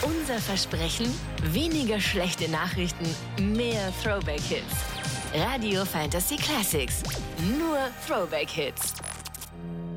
Unser Versprechen: weniger schlechte Nachrichten, mehr Throwback-Hits. Radio Fantasy Classics. Nur Throwback-Hits.